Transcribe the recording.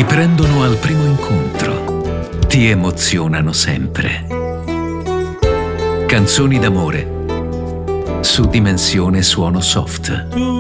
Ti prendono al primo incontro, ti emozionano sempre. Canzoni d'amore su Dimensione Suono Soft.